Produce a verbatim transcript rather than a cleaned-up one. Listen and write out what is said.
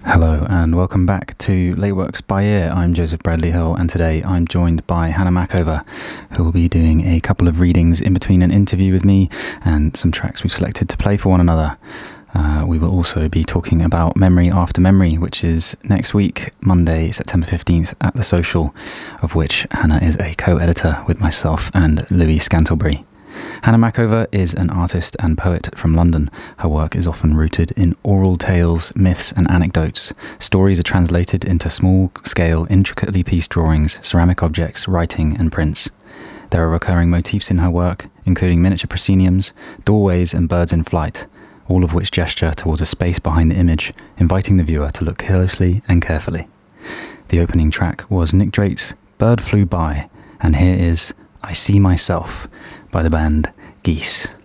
Hello and welcome back to Late Works by Ear. I'm Joseph Bradley Hill, and today I'm joined by Hannah Mackover, who will be doing a couple of readings in between an interview with me and some tracks we've selected to play for one another. Uh, we will also be talking about Memory After Memory, which is next week, Monday, September fifteenth, at The Social, of which Hannah is a co-editor with myself and Louis Scantlebury. Hannah Mackover is an artist and poet from London. Her work is often rooted in oral tales, myths and anecdotes. Stories are translated into small-scale, intricately pieced drawings, ceramic objects, writing and prints. There are recurring motifs in her work, including miniature prosceniums, doorways and birds in flight, all of which gesture towards a space behind the image, inviting the viewer to look closely and carefully. The opening track was Nick Drake's Bird Flew By, and here is I See Myself by the band Geese.